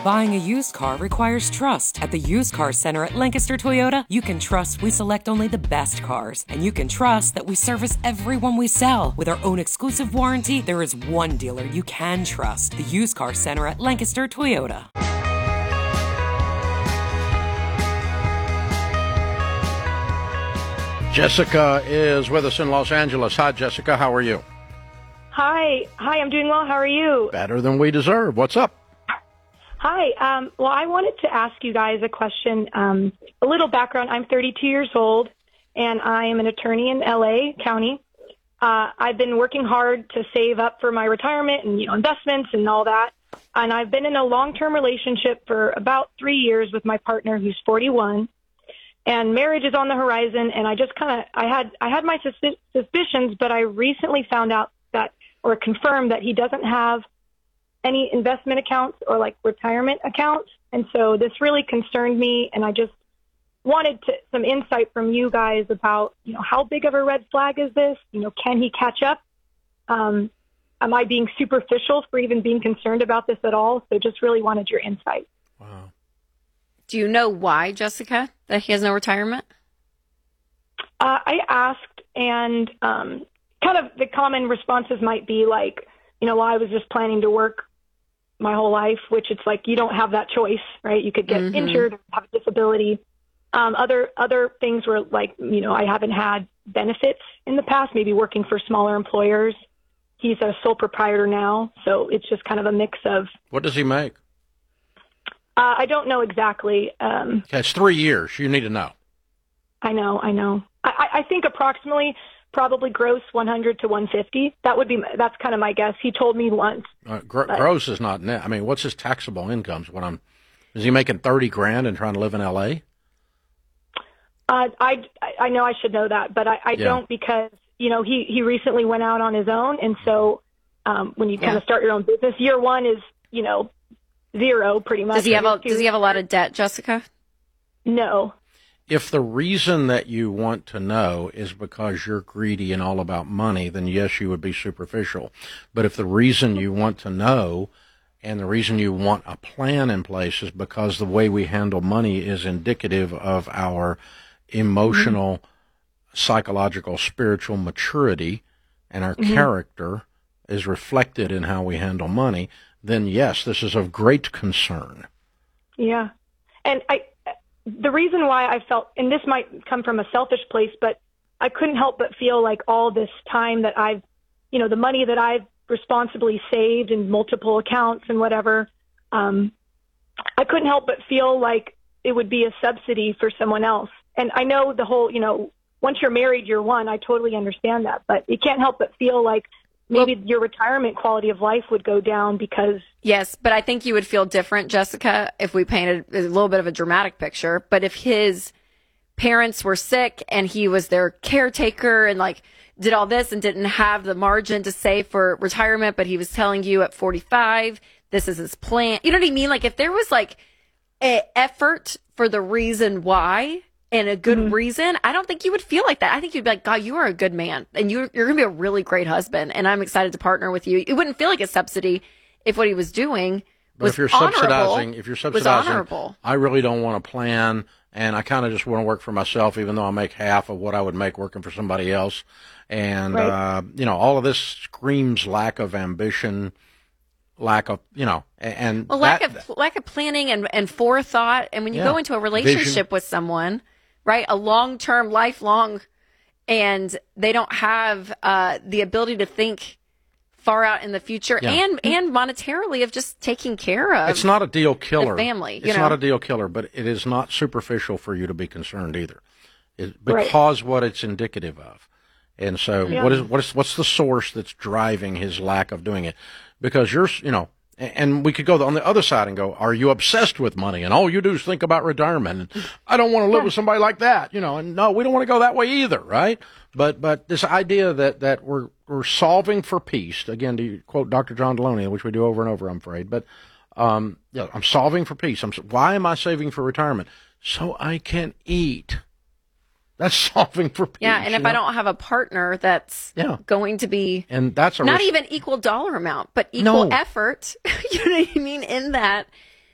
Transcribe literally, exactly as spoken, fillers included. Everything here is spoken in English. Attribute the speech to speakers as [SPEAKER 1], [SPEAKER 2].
[SPEAKER 1] Buying a used car requires trust. At the Used Car Center at Lancaster Toyota, you can trust we select only the best cars. And you can trust that we service everyone we sell. With our own exclusive warranty, there is one dealer you can trust. The Used Car Center at Lancaster Toyota.
[SPEAKER 2] Jessica is with us in Los Angeles. Hi, Jessica. How are you?
[SPEAKER 3] Hi. Hi, I'm doing well. How are you?
[SPEAKER 2] Better than we deserve. What's up?
[SPEAKER 3] Hi. Um, well, I wanted to ask you guys a question. Um, a little background. I'm thirty-two years old, and I am an attorney in L A County. Uh, I've been working hard to save up for my retirement and, you know, investments and all that. And I've been in a long-term relationship for about three years with my partner, who's forty-one. And marriage is on the horizon, and I just kind of, I had, I had my suspi- suspicions, but I recently found out that, or confirmed that he doesn't have any investment accounts or like retirement accounts. And so this really concerned me, and I just wanted to, some insight from you guys about, you know, how big of a red flag is this? You know, can he catch up? Um, am I being superficial for even being concerned about this at all? So just really wanted your insight.
[SPEAKER 2] Wow.
[SPEAKER 4] Do you know why, Jessica, that he has no retirement?
[SPEAKER 3] Uh, I asked, and um, kind of the common responses might be like, you know, well, I was just planning to work my whole life, which it's like you don't have that choice, right? You could get mm-hmm. injured or have a disability. Um, other other things were like, you know, I haven't had benefits in the past, maybe working for smaller employers. He's a sole proprietor now, so it's just kind of a mix of.
[SPEAKER 2] What does he make?
[SPEAKER 3] Uh, I don't know exactly. Um,
[SPEAKER 2] okay, it's three years. You need to know.
[SPEAKER 3] I know, I know. I, I think approximately, probably gross one hundred to one fifty. That would be. That's kind of my guess. He told me once.
[SPEAKER 2] Uh, gr- gross is not net. I mean, what's his taxable incomes? When I'm, is he making thirty grand and trying to live in L A?
[SPEAKER 3] Uh, I I know I should know that, but I, I
[SPEAKER 2] yeah.
[SPEAKER 3] don't because you know he he recently went out on his own, and so um, when you yeah. kind of start your own business, year one is you know. Zero, pretty much.
[SPEAKER 4] Does he have a Does he have a lot of debt, Jessica?
[SPEAKER 3] No.
[SPEAKER 2] If the reason that you want to know is because you're greedy and all about money, then yes, you would be superficial. But if the reason you want to know and the reason you want a plan in place is because the way we handle money is indicative of our emotional, mm-hmm. psychological, spiritual maturity, and our mm-hmm. character is reflected in how we handle money, then yes, this is of great concern.
[SPEAKER 3] Yeah. And I, the reason why I felt, and this might come from a selfish place, but I couldn't help but feel like all this time that I've, you know, the money that I've responsibly saved in multiple accounts and whatever, um, I couldn't help but feel like it would be a subsidy for someone else. And I know the whole, you know, once you're married, you're one. I totally understand that, but you can't help but feel like maybe well, your retirement quality of life would go down because...
[SPEAKER 4] Yes, but I think you would feel different, Jessica, if we painted a little bit of a dramatic picture. But if his parents were sick and he was their caretaker and, like, did all this and didn't have the margin to save for retirement, but he was telling you at forty-five, this is his plan. You know what I mean? Like, if there was, like, an effort for the reason why... and a good mm-hmm. reason, I don't think you would feel like that. I think you'd be like, God, you are a good man, and you're, you're going to be a really great husband, and I'm excited to partner with you. It wouldn't feel like a subsidy if what he was doing
[SPEAKER 2] but
[SPEAKER 4] was
[SPEAKER 2] if you're
[SPEAKER 4] honorable,
[SPEAKER 2] subsidizing, if you're subsidizing,
[SPEAKER 4] honorable.
[SPEAKER 2] I really don't want to plan, and I kind of just want to work for myself, even though I make half of what I would make working for somebody else. And, right. uh, you know, all of this screams lack of ambition, lack of, you know, and
[SPEAKER 4] well,
[SPEAKER 2] that,
[SPEAKER 4] lack of lack of planning and, and forethought. And when you
[SPEAKER 2] yeah,
[SPEAKER 4] go into a relationship vision. with someone, right, a long-term, lifelong, and they don't have uh, the ability to think far out in the future yeah. and and monetarily of just taking care of
[SPEAKER 2] it's not a deal killer
[SPEAKER 4] the family. You
[SPEAKER 2] it's
[SPEAKER 4] know?
[SPEAKER 2] not a deal killer, but it is not superficial for you to be concerned either, it, because right. what it's indicative of. And so yeah. what is what is what's the source that's driving his lack of doing it? Because you're, you know, and we could go on the other side and go, are you obsessed with money? And all you do is think about retirement. And I don't want to live yeah. with somebody like that, you know, and no, we don't want to go that way either, right? But but this idea that, that we're we're solving for peace, again, to quote Doctor John Deloney, which we do over and over, I'm afraid, but um, yeah, I'm solving for peace. I'm, why am I saving for retirement? So I can eat. That's solving for peace.
[SPEAKER 4] Yeah, and if
[SPEAKER 2] know?
[SPEAKER 4] I don't have a partner that's yeah. going to be
[SPEAKER 2] and that's a
[SPEAKER 4] not
[SPEAKER 2] risk.
[SPEAKER 4] even equal dollar amount, but equal
[SPEAKER 2] no.
[SPEAKER 4] effort, you know what I mean, in that,